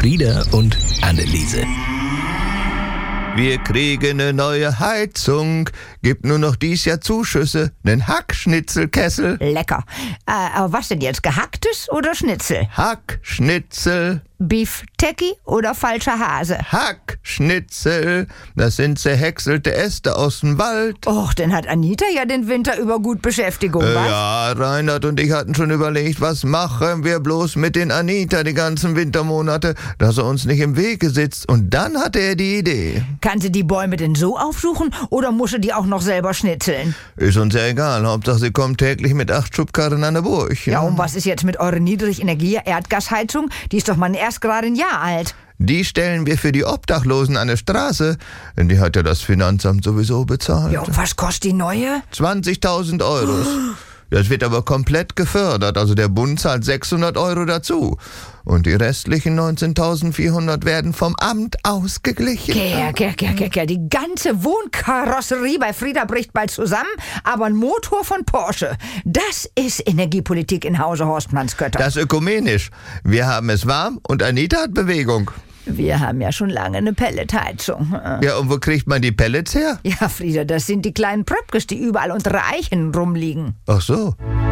Frieda und Anneliese. Wir kriegen eine neue Heizung. Gibt nur noch dies Jahr Zuschüsse. Nen Hackschnitzelkessel. Lecker. Aber was denn jetzt, gehacktes oder Schnitzel? Hackschnitzel. Beef Techie oder falscher Hase? Hackschnitzel. Das sind zerhäckselte Äste aus dem Wald. Och, dann hat Anita ja den Winter über gut Beschäftigung, was? Ja, Reinhard und ich hatten schon überlegt, was machen wir bloß mit den Anita die ganzen Wintermonate, dass er uns nicht im Wege sitzt. Und dann hatte er die Idee. Kann sie die Bäume denn so aufsuchen oder muss sie die auch noch selber schnitzeln? Ist uns ja egal. Hauptsache, sie kommt täglich mit 8 Schubkarren an der Burg. Ja, und was ist jetzt mit eurer Niedrigenergie-Erdgasheizung? Die ist doch mal erst gerade ein Jahr alt. Die stellen wir für die Obdachlosen an der Straße. Denn die hat ja das Finanzamt sowieso bezahlt. Ja, und was kostet die neue? 20.000 Euro. Das wird aber komplett gefördert. Also der Bund zahlt 600 Euro dazu. Und die restlichen 19.400 werden vom Amt ausgeglichen. Kerr. Die ganze Wohnkarosserie bei Frieda bricht bald zusammen, aber ein Motor von Porsche. Das ist Energiepolitik in Hause Horstmannskötter. Das ist ökumenisch. Wir haben es warm und Anita hat Bewegung. Wir haben ja schon lange eine Pelletheizung. Ja, und wo kriegt man die Pellets her? Ja, Frieda, das sind die kleinen Pröpkes, die überall unter Eichen rumliegen. Ach so.